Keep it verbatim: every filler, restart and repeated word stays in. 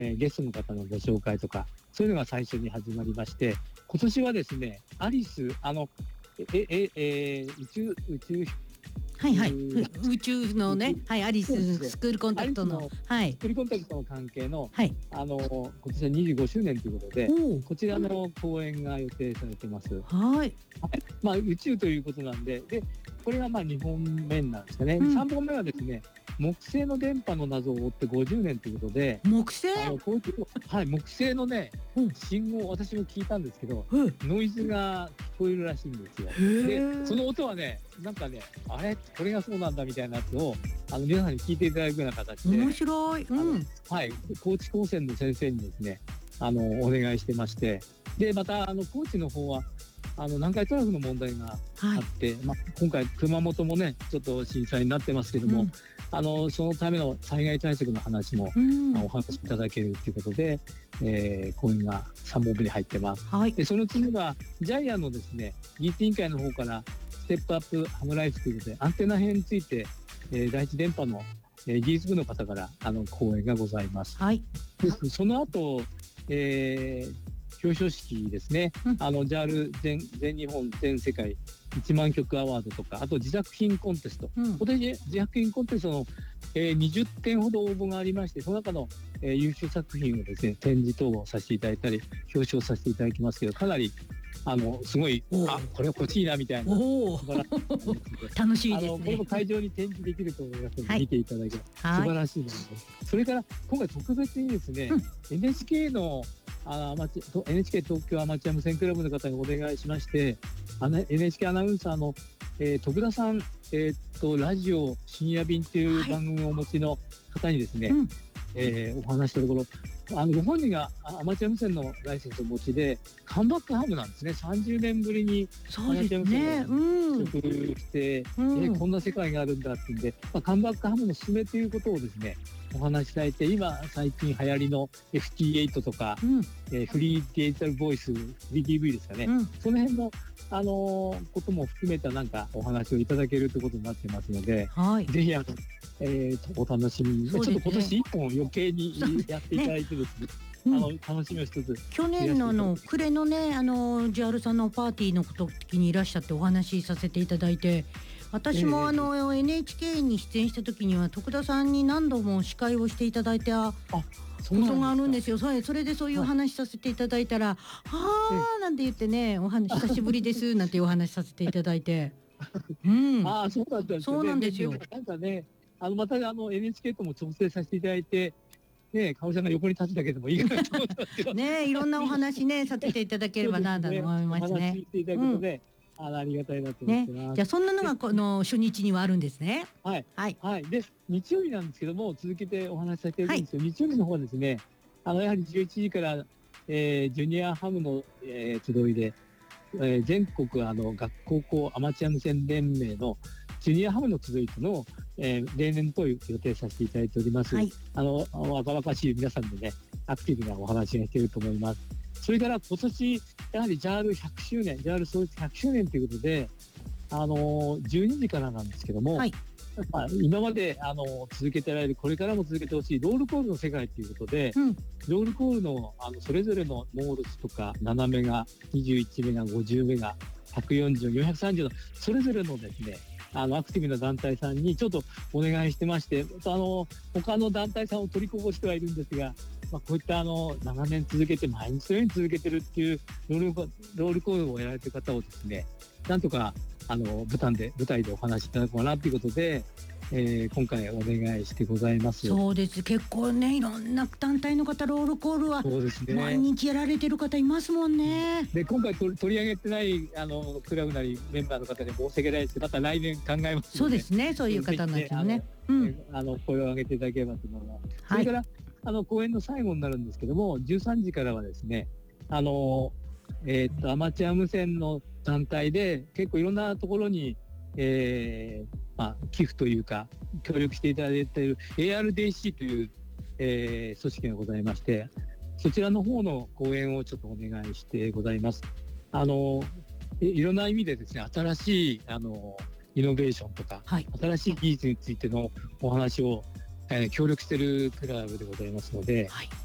えー、ゲストの方のご紹介とか、そういうのが最初に始まりまして、今年はですね、アリス、あの、え、え、えー、宇宙、宇宙、 はいはい、宇宙のね、はい、アリススクールコンタクトの、はい、 スクールコンタクトの関係の、 はい、 あの今年はにじゅうごしゅうねんということで、こちらの公演が予定されてます。 はい、はい、 まあ宇宙ということなんで、でこれがまあにほんめなんですかね。うん、さんぼんめはですね、木星の電波の謎を追ってごじゅうねんということで、 木星、 あのこういうはい、木星のね、信号、私も聞いたんですけど、ノイズが聞こえるらしいんですよ。で、その音はね、なんかね、あれこれがそうなんだみたいなやつをあの皆さんに聞いていただくような形で、 面白い、うん、 はい、高知高専の先生にですね、あのお願いしてまして、でまたあの高知の方はあの南海トラフの問題があって、はい、まあ、今回熊本もねちょっと震災になってますけども、うん、あのそのための災害対策の話も、うん、お話しいただけるということで、えー、講演がさんぼんめに入ってます。はい、でその次はジャイアンのですね技術委員会の方からステップアップハムライフということでアンテナ編について、えー、第一電波の、えー、技術部の方からあの講演がございます。はい、でその後、えー表彰式ですね、うん、あの ジャール 全, 全日本全世界いちまんきょくアワードとか、あと自作品コンテスト、うん、今年自作品コンテストの、えー、にじゅってんほど応募がありまして、その中の、えー、優秀作品をですね展示等をさせていただいたり表彰させていただきますけど、かなりあのすごい、あこれは欲しいなみたいな楽しいですね。 あのこれも会場に展示できると思いますので、はい、見ていただければ素晴らしいので、それから今回特別にですね、うん、エヌエイチケー のあ エヌエイチケー 東京アマチュア無線クラブの方にお願いしまして、あの エヌエイチケー アナウンサーの、えー、徳田さん、えー、っとラジオ深夜便という番組をお持ちの方にですね、はい、うん、えー、お話したところ、あのご本人がアマチュア無線のライセンスをお持ちでカンバックハムなんですね。さんじゅうねんぶりにアマチュア無線を取得して、うん、えー、こんな世界があるんだっていうんで、まあ、カンバックハムの勧めということをですねお話しされて、今最近流行りの エフティーエイト とか、うん、えー、フリーデジタルボイス、フリー ディーブイ ですかね、うん、その辺の、あのー、ことも含めたなんかお話をいただけるということになってますので、はい、ぜひあの、えー、お楽しみに、ね、ちょっと今年いっぽん余計にやっていただいてですね、うん、あの楽しみを一つ。 去年のあの暮れのね、あの ジャール さんのパーティーの時にいらっしゃってお話しさせていただいて、私もあの、えー、エヌエイチケー に出演した時には徳田さんに何度も司会をしていただいたことがあるんですよ。それ、それでそういうお話させていただいたら、はい、はーなんて言ってね、お話久しぶりですなんていうお話させていただいて、 うん、ああそうだったんですよね。そうなんですよ。なんかね、あのまたあの エヌエイチケー とも調整させていただいて。ね、かおりさんが横に立つだけでもいいかなと思ったんですけどね、いろんなお話ねさせていただければなと思いますね。 お話していただくことで、うん、あ, ありがたいなと思ってます、 ね、じゃあそんなのがこの初日にはあるんですね。 はいはい、はい、で日曜日なんですけども続けてお話しさせていただくんですよ、はい、日曜日の方はですね、あのやはりじゅういちじから、えー、ジュニアハムの、えー、集いで、えー、全国あの学高校アマチュア無線連盟のジュニアハムの集いとの、えー、例年と予定させていただいております、はい、あの若々しい皆さんでねアクティブなお話がしていると思います。それから今年やはり ジャールひゃく 周年 ジャール 創立ひゃくしゅうねんということで、あのじゅうにじからなんですけども、はい、まあ、今まであの続けてられる、これからも続けてほしいロールコールの世界ということで、うん、ロールコール の, あのそれぞれのモールスとかななメガにじゅういちメガごじゅうメガひゃくよんじゅう、よんひゃくさんじゅうのそれぞれのですねあのアクティブな団体さんにちょっとお願いしてまして、あの他の団体さんを取りこぼしてはいるんですが、まあ、こういったあの長年続けて毎日のように続けてるっていうロール、ロールコールをやられている方をですねなんとかあの舞台で舞台でお話しいただこうかなということで、えー、今回お願いしてございます。 そうです、結構ねいろんな団体の方ロールコールは毎日やられてる方いますもんね。 で今回取り上げてないあのクラブなりメンバーの方に申し訳ないですけど、また来年考えますので。 そうですね、そういう方なんですよね。 あの、うん、あの声を上げていただければと思います。はい、それからあの公演の最後になるんですけども、じゅうさんじからはですねあの、えー、っとアマチュア無線の団体で結構いろんなところに、えーまあ、寄付というか協力していただいている エーアールディーシー という、えー、組織がございまして、そちらの方の講演をちょっとお願いしてございます。あのいろんな意味でですね新しいあのイノベーションとか、はい、新しい技術についてのお話を、えー、協力しているクラブでございますので、はい、